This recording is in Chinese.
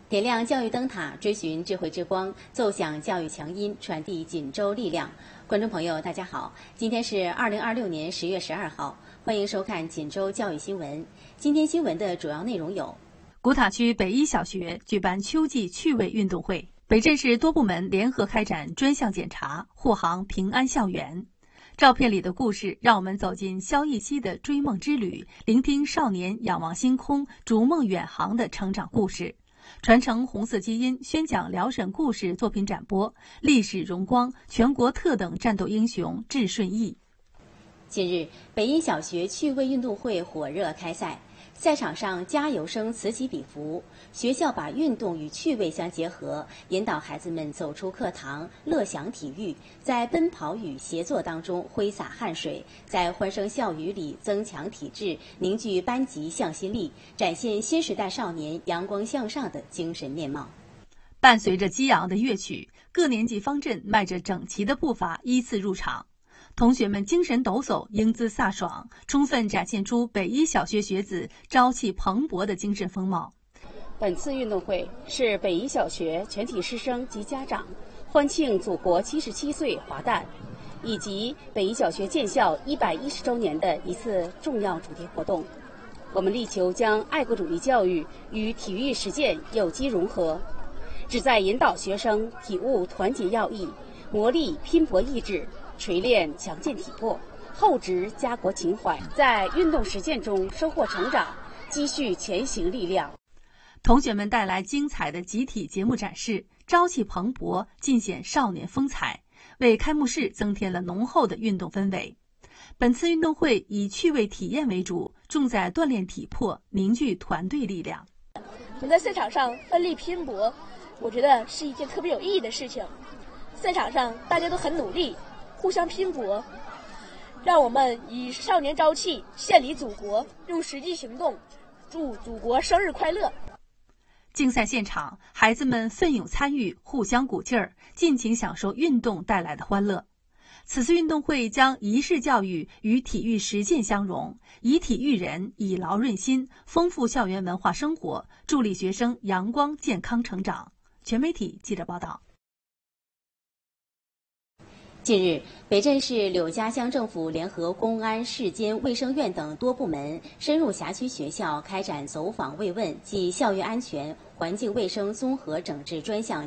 点亮教育灯塔，追寻智慧之光，奏响教育强音，传递锦州力量。观众朋友，大家好，今天是2026年10月12号，欢迎收看锦州教育新闻。今天新闻的主要内容有： 古塔区北一小学举办秋季趣味运动会，北镇市多部门联合开展专项检查，护航平安校园。照片里的故事，让我们走进萧逸熙的追梦之旅，聆听少年仰望星空、逐梦远航的成长故事。传承红色基因，宣讲辽沈故事作品展播，历史荣光，全国特等战斗英雄智顺义。 近日，北一小学趣味运动会火热开赛，赛场上加油声此起彼伏，学校把运动与趣味相结合，引导孩子们走出课堂，乐享体育，在奔跑与协作当中挥洒汗水，在欢声笑语里增强体质，凝聚班级向心力，展现新时代少年阳光向上的精神面貌。 伴随着激昂的乐曲，各年级方阵迈着整齐的步伐依次入场。同学们精神抖擞，英姿飒爽，充分展现出北一小学学子朝气蓬勃的精神风貌。 本次运动会是北一小学全体师生及家长欢庆祖国77岁华诞，以及北一小学建校110周年的一次重要主题活动。我们力求将爱国主义教育与体育实践有机融合，旨在引导学生体悟团结要义，磨砺拼搏意志，锤炼强健体魄，厚植家国情怀，在运动实践中收获成长，积蓄前行力量。 同学们带来精彩的集体节目展示，朝气蓬勃，尽显少年风采，为开幕式增添了浓厚的运动氛围。本次运动会以趣味体验为主，重在锻炼体魄，凝聚团队力量。 我们在赛场上奋力拼搏，我觉得是一件特别有意义的事情。赛场上大家都很努力，互相拼搏，让我们以少年朝气献礼祖国，用实际行动祝祖国生日快乐。 竞赛现场，孩子们奋勇参与，互相鼓劲儿，尽情享受运动带来的欢乐。此次运动会将仪式教育与体育实践相融，以体育人，以劳润心，丰富校园文化生活，助力学生阳光健康成长。全媒体记者报道。 近日，北镇市柳家乡政府联合公安、市监、卫生院等多部门深入辖区学校开展走访慰问暨校园安全、环境卫生综合整治专项